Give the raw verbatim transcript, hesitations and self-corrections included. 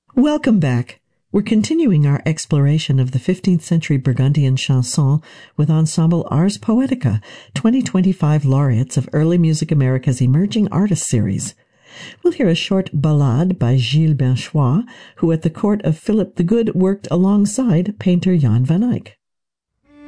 Welcome back. We're continuing our exploration of the fifteenth century Burgundian chanson with Ensemble Ars Poetica, twenty twenty-five laureates of Early Music America's Emerging Artists Series. We'll hear a short ballade by Gilles Binchois, who at the court of Philip the Good worked alongside painter Jan van Eyck.